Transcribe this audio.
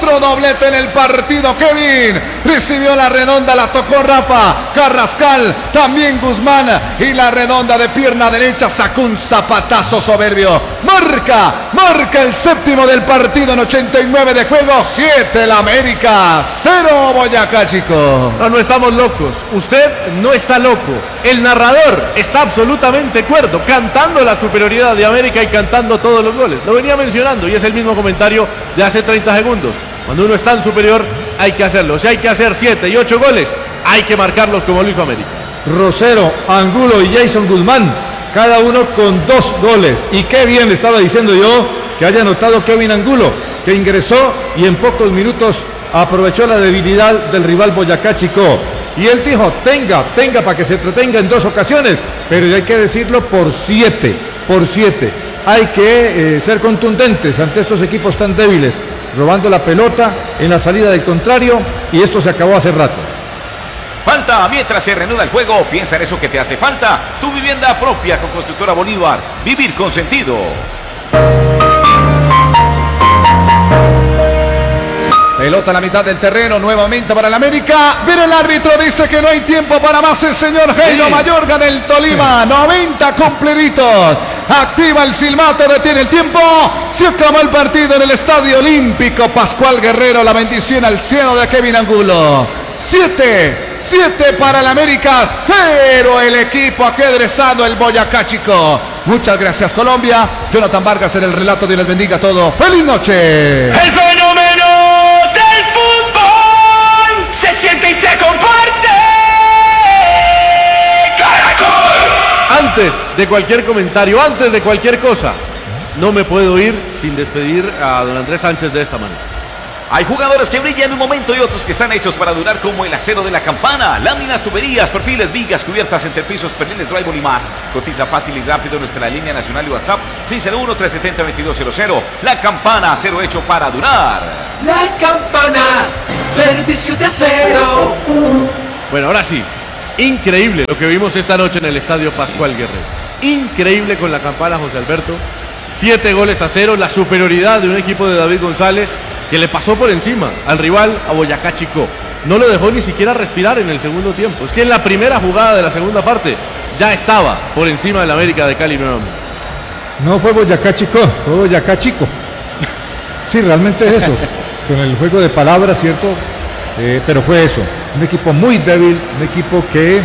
otro doblete en el partido. Kevin recibió la redonda, la tocó Rafa Carrascal, también Guzmán, y la redonda de pierna derecha sacó un zapatazo soberbio. Marca el séptimo del partido en 89 de juego. 7 el América, 0 Boyacá Chico. No estamos locos. Usted no está loco. El narrador está absolutamente cuerdo, cantando la superioridad de América y cantando todos los goles. Lo venía mencionando y es el mismo comentario de hace 30 segundos. Cuando uno es tan superior, hay que hacerlo. Si hay que hacer 7 y 8 goles, hay que marcarlos como lo hizo América. Rosero, Angulo y Jason Guzmán, cada uno con 2 goles. Y qué bien le estaba diciendo yo que haya anotado Kevin Angulo, que ingresó y en pocos minutos aprovechó la debilidad del rival Boyacá Chico. Y él dijo, tenga para que se entretenga en 2 ocasiones, pero hay que decirlo por 7. Hay que ser contundentes ante estos equipos tan débiles, robando la pelota en la salida del contrario, y esto se acabó hace rato. Falta mientras se reanuda el juego. Piensa en eso que te hace falta. Tu vivienda propia con Constructora Bolívar. Vivir con sentido. Pelota a la mitad del terreno, nuevamente para el América. Pero el árbitro dice que no hay tiempo para más. El señor Jairo Mayorga del Tolima. 90 cumpliditos. Activa el silbato, detiene el tiempo. Se acabó el partido en el Estadio Olímpico. Pascual Guerrero, la bendición al cielo de Kevin Angulo. 7 para el América, 0 el equipo ajedrezado, el Boyacá Chico. Muchas gracias, Colombia. Jonathan Vargas en el relato. Dios les bendiga a todos. ¡Feliz noche! El fenómeno del fútbol se siente y se comparte. ¡Caracol! Antes de cualquier comentario, antes de cualquier cosa, no me puedo ir sin despedir a don Andrés Sánchez de esta manera. Hay jugadores que brillan en un momento y otros que están hechos para durar, como el acero de la Campana. Láminas, tuberías, perfiles, vigas, cubiertas, entrepisos, perniles, drywall y más. Cotiza fácil y rápido en nuestra línea nacional y WhatsApp 601-370-2200. La Campana, acero hecho para durar. La Campana, servicio de acero. Bueno, ahora sí, increíble lo que vimos esta noche en el Estadio Pascual Guerrero. Increíble con la Campana, José Alberto. 7-0, la superioridad de un equipo de David González que le pasó por encima al rival, a Boyacá Chico. No lo dejó ni siquiera respirar en el segundo tiempo. Es que en la primera jugada de la segunda parte ya estaba por encima del América de Cali nuevamente. No fue Boyacá Chico, fue Boyacá Chico. Sí, realmente es eso. Con el juego de palabras, ¿cierto? Pero fue eso. Un equipo muy débil, un equipo que